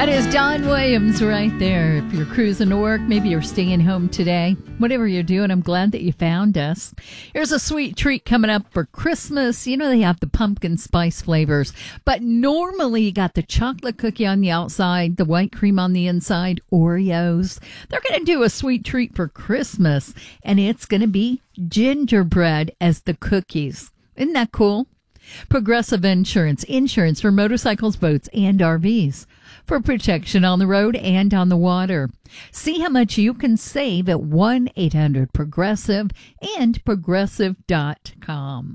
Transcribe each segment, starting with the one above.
That is Don Williams right there. If you're cruising to work, maybe you're staying home today. Whatever you're doing, I'm glad that you found us. Here's a sweet treat coming up for Christmas. You know, they have the pumpkin spice flavors, but normally you got the chocolate cookie on the outside, the white cream on the inside, Oreos. They're going to do a sweet treat for Christmas, and it's going to be gingerbread as the cookies. Isn't that cool? Progressive Insurance for motorcycles, boats, and RVs. For protection on the road and on the water. See how much you can save at 1-800-PROGRESSIVE and Progressive.com.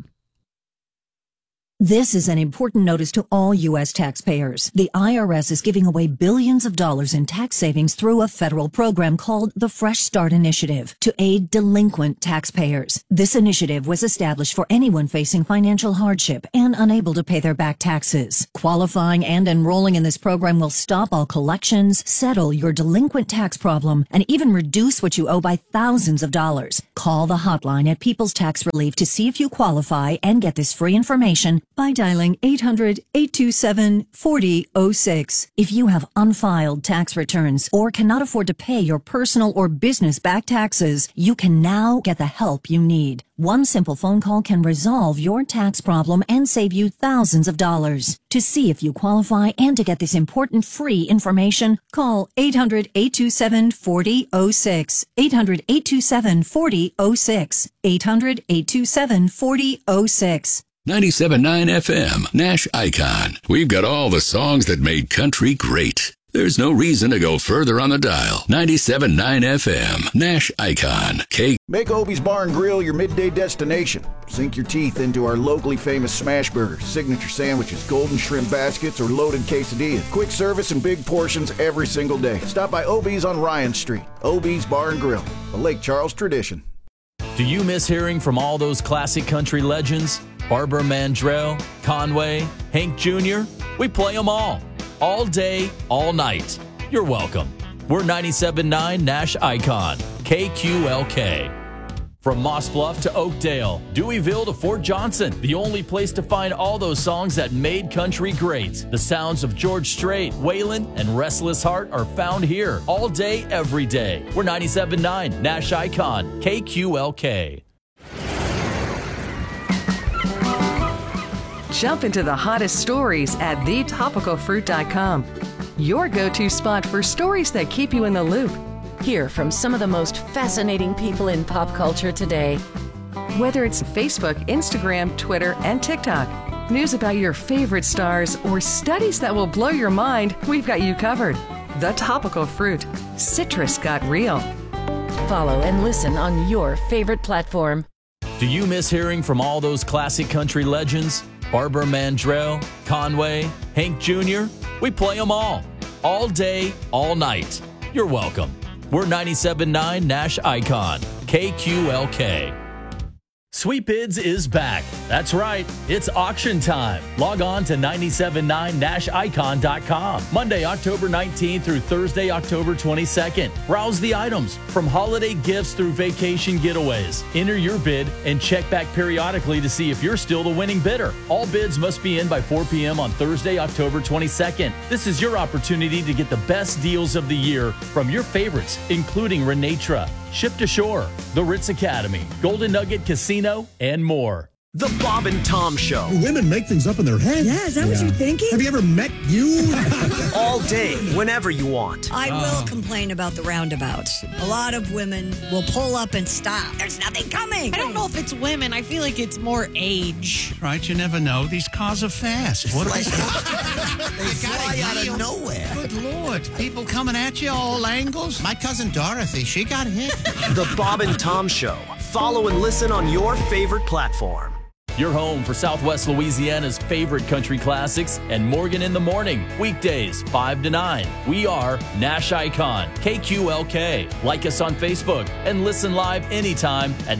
This is an important notice to all U.S. taxpayers. The IRS is giving away billions of dollars in tax savings through a federal program called the Fresh Start Initiative to aid delinquent taxpayers. This initiative was established for anyone facing financial hardship and unable to pay their back taxes. Qualifying and enrolling in this program will stop all collections, settle your delinquent tax problem, and even reduce what you owe by thousands of dollars. Call the hotline at People's Tax Relief to see if you qualify and get this free information by dialing 800-827-4006. If you have unfiled tax returns or cannot afford to pay your personal or business back taxes, you can now get the help you need. One simple phone call can resolve your tax problem and save you thousands of dollars. To see if you qualify and to get this important free information, call 800-827-4006. 800-827-4006. 800-827-4006. 97.9 FM, Nash Icon. We've got all the songs that made country great. There's no reason to go further on the dial. 97.9 FM, Nash Icon. Make Obie's Bar and Grill your midday destination. Sink your teeth into our locally famous smash burgers, signature sandwiches, golden shrimp baskets, or loaded quesadillas. Quick service and big portions every single day. Stop by Obie's on Ryan Street. Obie's Bar and Grill, a Lake Charles tradition. Do you miss hearing from all those classic country legends? Barbara Mandrell, Conway, Hank Jr.? We play them all day, all night. You're welcome. We're 97.9 Nash Icon, KQLK. From Moss Bluff to Oakdale, Deweyville to Fort Johnson, the only place to find all those songs that made country great. The sounds of George Strait, Waylon, and Restless Heart are found here all day, every day. We're 97.9 Nash Icon, KQLK. Jump into the hottest stories at thetopicalfruit.com. Your go-to spot for stories that keep you in the loop. Hear from some of the most fascinating people in pop culture today. Whether it's Facebook, Instagram, Twitter, and TikTok, news about your favorite stars, or studies that will blow your mind, we've got you covered. The Topical Fruit. Citrus got real. Follow and listen on your favorite platform. Do you miss hearing from all those classic country legends? Barbara Mandrell, Conway, Hank Jr.? We play them all day, all night. You're welcome. We're 97.9 Nash Icon, KQLK. Sweet Bids is back. That's right. It's auction time. Log on to 979nashicon.com. Monday, October 19th through Thursday, October 22nd. Browse the items from holiday gifts through vacation getaways. Enter your bid and check back periodically to see if you're still the winning bidder. All bids must be in by 4 p.m. on Thursday, October 22nd. This is your opportunity to get the best deals of the year from your favorites, including Renatra, Ship to Shore, the Ritz Academy, Golden Nugget Casino, and more. The Bob and Tom Show. Women make things up in their head. Yeah, is that what you're thinking? Have you ever met you? All day, whenever you want. I will complain about the roundabouts. A lot of women will pull up and stop. There's nothing coming. I don't know if it's women. I feel like it's more age. Right, you never know. These cars are fast. What are they? They fly out of nowhere. Good Lord. People coming at you all angles. My cousin Dorothy, she got hit. The Bob and Tom Show. Follow and listen on your favorite platform. Your home for Southwest Louisiana's favorite country classics and Morgan in the Morning, weekdays 5 to 9. We are Nash Icon, KQLK. Like us on Facebook and listen live anytime at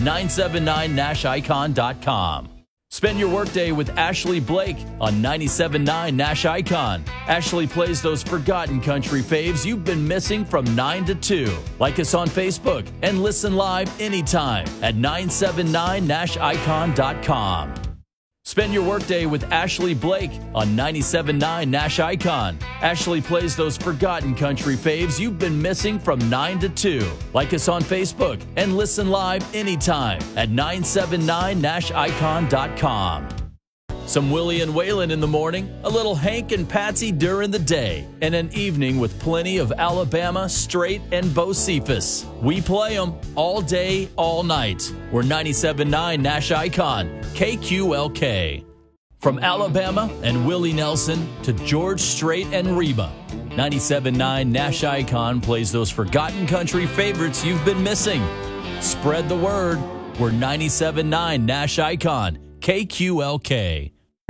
979nashicon.com. Spend your workday with Ashley Blake on 97.9 Nash Icon. Ashley plays those forgotten country faves you've been missing from 9 to 2. Like us on Facebook and listen live anytime at 979nashicon.com. Spend your workday with Ashley Blake on 97.9 Nash Icon. Ashley plays those forgotten country faves you've been missing from 9 to 2. Like us on Facebook and listen live anytime at 979nashicon.com. Some Willie and Waylon in the morning, a little Hank and Patsy during the day, and an evening with plenty of Alabama, Straight, and Bocephus. We play them all day, all night. We're 97.9 Nash Icon, KQLK. From Alabama and Willie Nelson to George Strait and Reba, 97.9 Nash Icon plays those forgotten country favorites you've been missing. Spread the word. We're 97.9 Nash Icon, KQLK.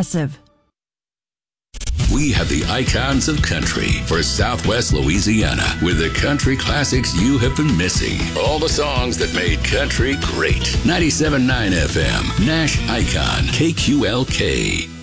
We have the icons of country for Southwest Louisiana with the country classics you have been missing. All the songs that made country great. 97.9 FM, Nash Icon, KQLK.